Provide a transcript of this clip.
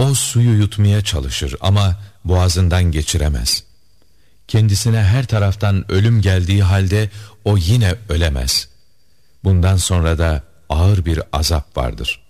O suyu yutmaya çalışır ama boğazından geçiremez. Kendisine her taraftan ölüm geldiği halde o yine ölemez. Bundan sonra da ağır bir azap vardır.